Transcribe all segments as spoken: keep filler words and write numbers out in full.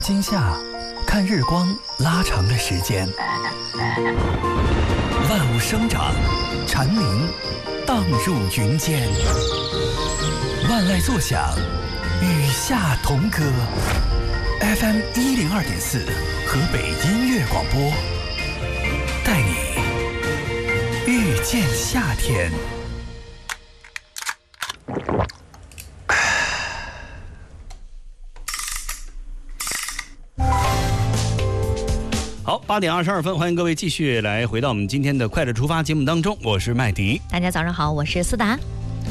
今夏，看日光拉长的时间，万物生长，蝉鸣荡入云间，万籁作响，与夏同歌。F M 一零二点四，河北音乐广播，带你遇见夏天。好，八点二十二分，欢迎各位继续来回到我们今天的快乐出发节目当中，我是麦迪。 大家早上好，我是思达。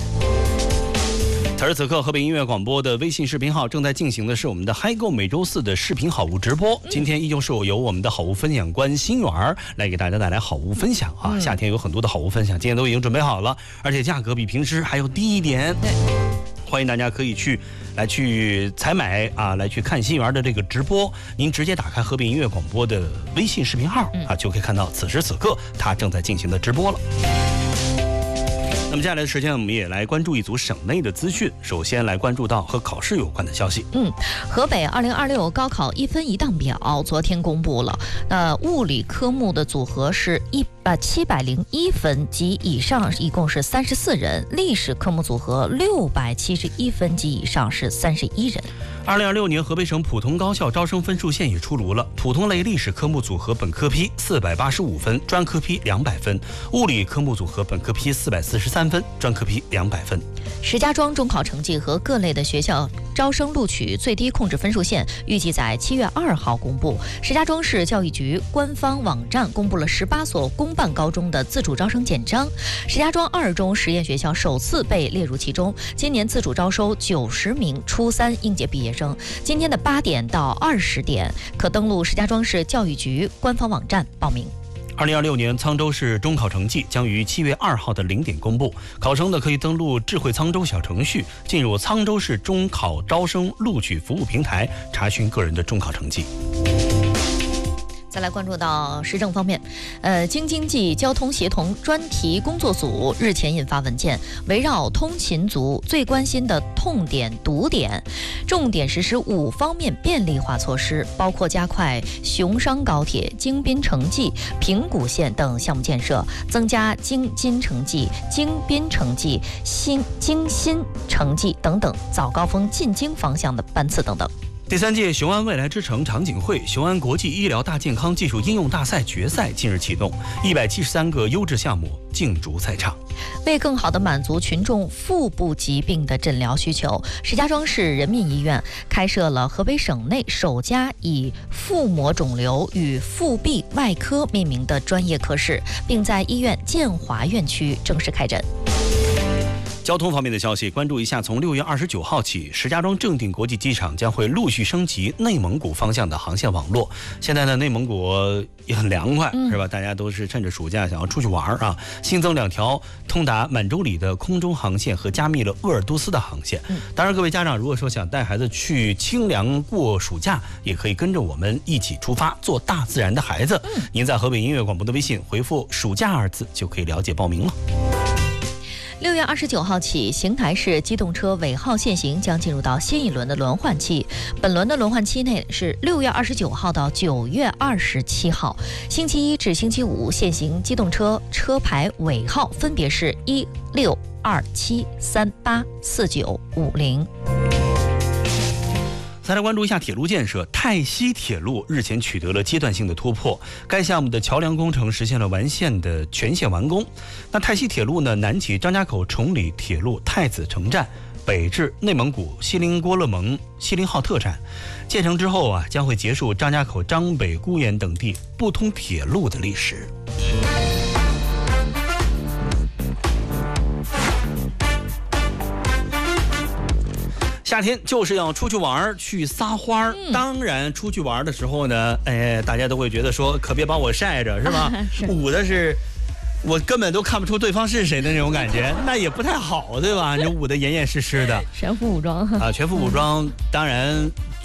此时此刻，河北音乐广播的微信视频号正在进行的是我们的嗨购每周四的视频好物直播。今天依旧是由我们的好物分享官心源来给大家带来好物分享啊！夏天有很多的好物分享，今天都已经准备好了，而且价格比平时还要低一点。 对， 欢迎大家可以去来去采买啊，来去看心源的这个直播。您直接打开河北音乐广播的微信视频号啊，就可以看到此时此刻它正在进行的直播了。那么接下来的时间，我们也来关注一组省内的资讯。首先来关注到和考试有关的消息。 嗯，河北二零二六高考一分一档表昨天公布了。那物理科目的组合是一呃七百零一分及以上，一共是三十四人；历史科目组合六百七十一分及以上是三十一人。 二零二六年河北省普通高校招生分数线也出炉了。普通类历史科目组合本科批四百八十五分，专科批两百分；物理科目组合本科批四百四十三分，专科批两百分。 石家庄中考成绩和各类的学校招生录取最低控制分数线预计在七月二号公布。石家庄市教育局官方网站公布了十八所公办高中的自主招生简章，石家庄二中实验学校首次被列入其中。今年自主招收九十名初三应届毕业生。今天的八点到二十点，可登录石家庄市教育局官方网站报名。 二零二六年沧州市中考成绩将于七月二号的零点公布，考生呢可以登录智慧沧州小程序，进入沧州市中考招生录取服务平台，查询个人的中考成绩。 再来关注到时政方面，呃，京津冀交通协同专题工作组日前印发文件，围绕通勤族最关心的痛点、堵点，重点实施五方面便利化措施，包括加快雄商高铁京滨城际、平谷线等项目建设，增加京津城际、京滨城际、新京新城际等等早高峰进京方向的班次等等。 第三届雄安未来之城场景会雄安国际医疗大健康技术应用大赛决赛近日启动，一百七十三个优质项目竞逐赛场。 为更好地满足群众腹部疾病的诊疗需求，石家庄市人民医院开设了河北省内首家以腹膜肿瘤与腹壁外科命名的专业科室，并在医院建华院区正式开诊。 交通方面的消息，关注一下，从六月二十九号起，石家庄正定国际机场将会陆续升级内蒙古方向的航线网络。现在呢，内蒙古也很凉快，是吧？大家都是趁着暑假想要出去玩啊。新增两条通达满洲里的空中航线和加密了鄂尔多斯的航线。当然，各位家长如果说想带孩子去清凉过暑假，也可以跟着我们一起出发，做大自然的孩子。您在河北音乐广播的微信回复“暑假”二字，就可以了解报名了。 六月二十九号起，邢台市机动车尾号限行将进入到新一轮的轮换期。本轮的轮换期内是六月二十九号到九月二十七号，星期一至星期五限行机动车车牌尾号分别是一六二七三八四九五零。 再来关注一下铁路建设，泰西铁路日前取得了阶段性的突破，该项目的桥梁工程实现了完线的全线完工。那泰西铁路呢，南起张家口崇礼铁路太子城站，北至内蒙古锡林郭勒盟锡林浩特站，建成之后啊，将会结束张家口张北孤岩等地不通铁路的历史。夏天就是要出去玩，去撒欢儿、嗯。当然，出去玩的时候呢，哎，大家都会觉得说，可别把我晒着，是吧？啊、是捂的是，我根本都看不出对方是谁的那种感觉，那也不太好，对吧？你捂得严严实实的， 全副武装啊，全副武装。当然，最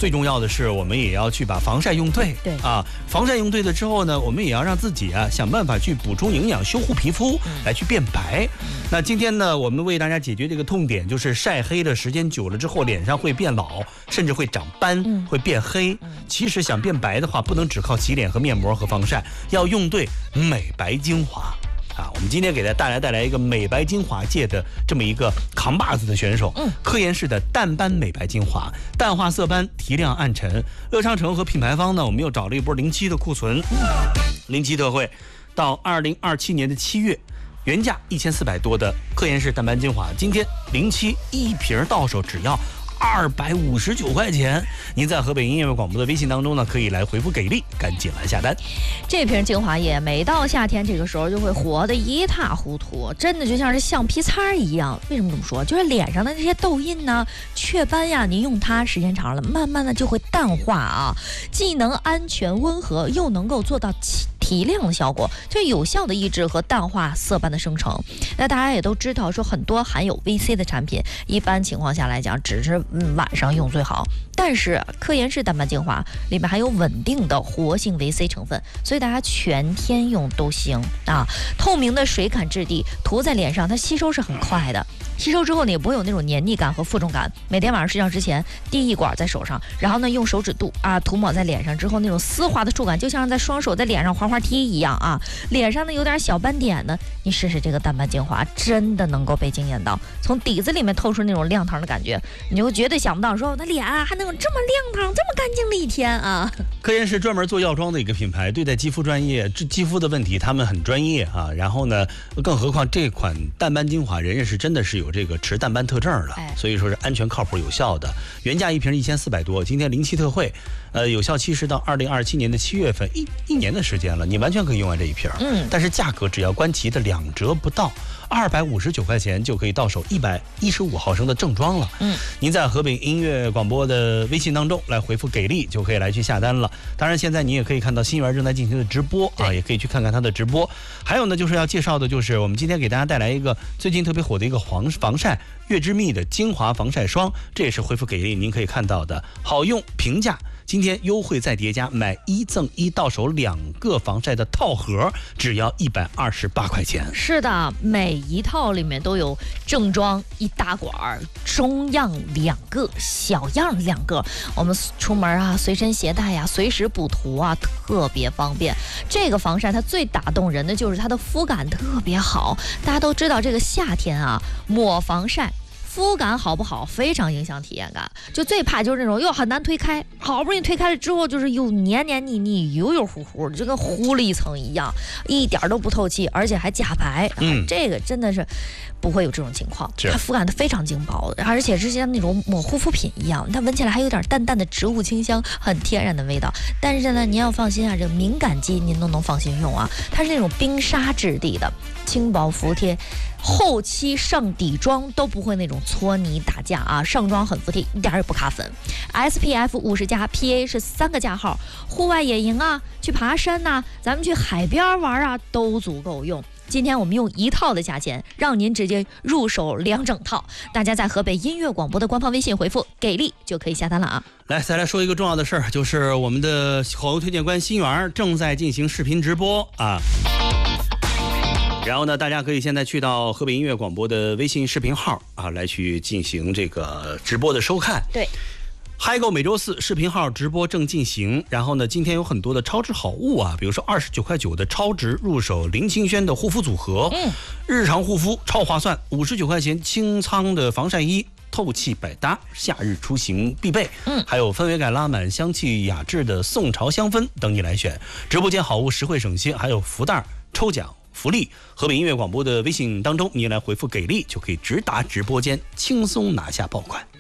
最重要的是，我们也要去把防晒用对。 对啊，防晒用对了之后呢，我们也要让自己啊想办法去补充营养，修护皮肤，来去变白。那今天呢，我们为大家解决这个痛点，就是晒黑的时间久了之后，脸上会变老，甚至会长斑，嗯、会变黑。嗯、其实想变白的话，不能只靠洗脸和面膜和防晒，要用对美白精华。啊，我们今天给大家带来带来一个美白精华界的这么一个扛把子的选手，嗯，科颜氏的淡斑美白精华，淡化色斑，提亮暗沉。乐商城和品牌方呢，我们又找了一波零七的库存，零七特惠，到二零二七年的七月，原价一千四百多的科颜氏淡斑精华，今天零七一瓶到手只要二百五十九块钱。您在河北音乐广播的微信当中呢，可以来回复给力，赶紧来下单。 这瓶精华液每到夏天这个时候就会活得一塌糊涂，真的就像是橡皮擦一样。为什么这么说？就是脸上的这些痘印呢、雀斑呀，你用它时间长了，慢慢的就会淡化啊，既能安全温和，又能够做到提亮的效果，就有效的抑制和淡化色斑的生成。那大家也都知道，说很多含有 V C 的产品，一般情况下来讲，只是嗯晚上用最好。但是科颜氏淡斑精华里面含有稳定的活性 V C 成分，所以大家全天用都行啊。透明的水感质地涂在脸上，它吸收是很快的。吸收之后呢，也不会有那种黏腻感和负重感。每天晚上睡觉之前滴一管在手上，然后呢用手指肚啊涂抹在脸上之后，那种丝滑的触感就像是在双手在脸上滑滑梯一样啊。脸上呢有点小斑点呢，你试试这个淡斑精华，真的能够被惊艳到，从底子里面透出那种亮堂的感觉，你就绝对想不到说我的脸啊还能有这么亮堂这么干净的一天啊。 科颜氏专门做药妆的一个品牌，对待肌肤专业，这肌肤的问题他们很专业啊。然后呢，更何况这款淡斑精华人家是真的是有这个持淡斑特证的，哎、所以说是安全靠谱有效的。原价一瓶一千四百多，今天零七特惠，呃，有效期是到二零二七年的七月份，一一年的时间了，你完全可以用完这一瓶。嗯，但是价格只要官旗的两折不到，二百五十九块钱就可以到手一百一十五毫升的正装了。嗯，您在河北音乐广播的微信当中来回复给力，就可以来去下单了。当然，现在你也可以看到新源正在进行的直播啊，也可以去看看他的直播。还有呢，就是要介绍的就是我们今天给大家带来一个最近特别火的一个防防晒月之蜜的精华防晒霜，这也是回复给力您可以看到的，好用平价。今天优惠再叠加，买一赠一，到手两个防晒的套盒，只要一百二十八块钱。 是的，每一套里面都有正装一大管，中样两个，小样两个。我们出门啊，随身携带呀、啊，随时补涂啊，特别方便。这个防晒它最打动人的就是它的肤感特别好。大家都知道，这个夏天啊，抹防晒。肤感好不好非常影响体验感，就最怕就是那种又很难推开，好不容易推开了之后就是又黏黏腻腻油油乎乎的，就跟糊了一层一样，一点都不透气，而且还假白。嗯，啊、这个真的是不会有这种情况，它肤感非常轻薄的，而且是像那种抹护肤品一样，它闻起来还有点淡淡的植物清香，很天然的味道。但是呢，您要放心啊，这个敏感肌您都能放心用啊，它是那种冰纱质地的，轻薄服帖。后期上底妆都不会那种搓泥打架啊，上妆很服帖，一点也不卡粉。S P F 五十加 P A 是三个加号，户外野营啊，去爬山呐、啊，咱们去海边玩啊，都足够用。今天我们用一套的价钱，让您直接入手两整套。大家在河北音乐广播的官方微信回复“给力”就可以下单了啊！ 来，再来说一个重要的事儿，就是我们的口红推荐官新源正在进行视频直播啊。然后呢，大家可以现在去到河北音乐广播的微信视频号啊，来去进行这个直播的收看。 对。 嗨购每周四视频号直播正进行，然后呢，今天有很多的超值好物啊，比如说二十九块九的超值入手林清轩的护肤组合，嗯，日常护肤超划算，五十九块钱清仓的防晒衣，透气百搭，夏日出行必备。嗯，还有氛围感拉满、香气雅致的宋朝香氛等你来选。直播间好物实惠省心，还有福袋抽奖。福利，河北音乐广播的微信当中，你来回复给力就可以直达直播间，轻松拿下爆款。